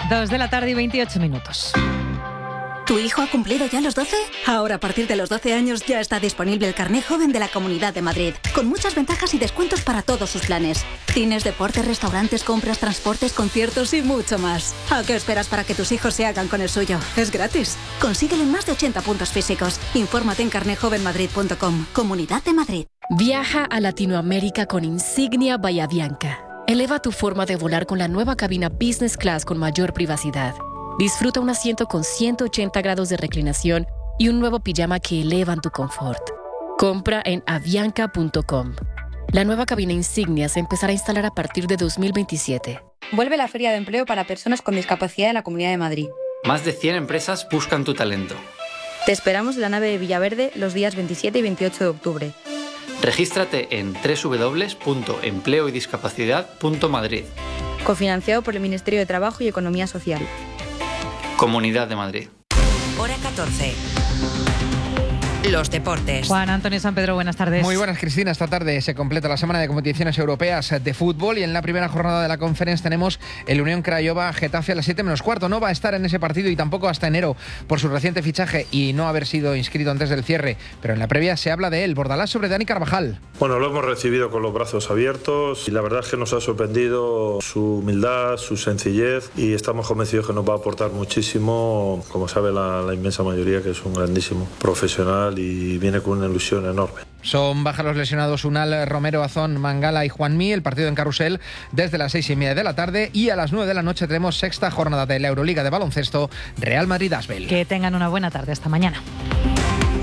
2:28 PM. ¿Tu hijo ha cumplido ya los 12? Ahora, a partir de los 12 años, ya está disponible el Carné Joven de la Comunidad de Madrid, con muchas ventajas y descuentos para todos sus planes. Cines, deportes, restaurantes, compras, transportes, conciertos y mucho más. ¿A qué esperas para que tus hijos se hagan con el suyo? Es gratis. Consíguelo en más de 80 puntos físicos. Infórmate en carnejovenmadrid.com. Comunidad de Madrid. Viaja a Latinoamérica con Insignia Bahía Bianca. Eleva tu forma de volar con la nueva cabina Business Class con mayor privacidad. Disfruta un asiento con 180 grados de reclinación y un nuevo pijama que elevan tu confort. Compra en avianca.com. La nueva cabina Insignia se empezará a instalar a partir de 2027. Vuelve la Feria de Empleo para Personas con Discapacidad en la Comunidad de Madrid. Más de 100 empresas buscan tu talento. Te esperamos en la nave de Villaverde los días 27 y 28 de octubre. Regístrate en www.empleoydiscapacidad.madrid. Cofinanciado por el Ministerio de Trabajo y Economía Social. Comunidad de Madrid. Hora 14. Los deportes. Juan Antonio San Pedro, buenas tardes. Muy buenas, Cristina. Esta tarde se completa la semana de competiciones europeas de fútbol y en la primera jornada de la Conference tenemos el Unión Craiova-Getafe a las 7:15. No va a estar en ese partido y tampoco hasta enero por su reciente fichaje y no haber sido inscrito antes del cierre, pero en la previa se habla de él. Bordalás sobre Dani Carvajal. Bueno, lo hemos recibido con los brazos abiertos y la verdad es que nos ha sorprendido su humildad, su sencillez y estamos convencidos que nos va a aportar muchísimo, como sabe la inmensa mayoría, que es un grandísimo profesional y viene con una ilusión enorme. Son bajas los lesionados Unal, Romero, Azón, Mangala y Juanmi. El partido en Carrusel desde las 6:30 de la tarde y a las 9 de la noche tenemos sexta jornada de la Euroliga de baloncesto, Real Madrid-Asbel. Que tengan una buena tarde. Hasta mañana.